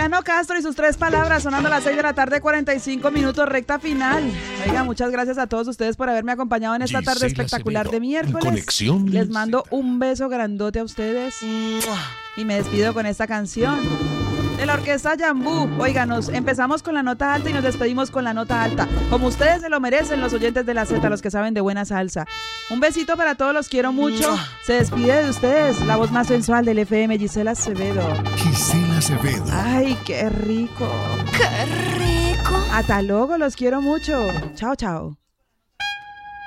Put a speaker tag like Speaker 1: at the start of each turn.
Speaker 1: Luciano Castro y sus 3 palabras sonando a las 6 de la tarde, 45 minutos, recta final. Oiga, muchas gracias a todos ustedes por haberme acompañado en esta tarde espectacular de miércoles. Les mando un beso grandote a ustedes y me despido con esta canción de la orquesta Yambú. Oiga, nos empezamos con la nota alta y nos despedimos con la nota alta, como ustedes se lo merecen, los oyentes de la Z, los que saben de buena salsa. Un besito para todos, los quiero mucho. Se despide de ustedes la voz más sensual del FM, Gisela Acevedo.
Speaker 2: Gisela Acevedo.
Speaker 1: Ay, qué rico.
Speaker 3: ¡Qué rico!
Speaker 1: Hasta luego, los quiero mucho. Chao, chao.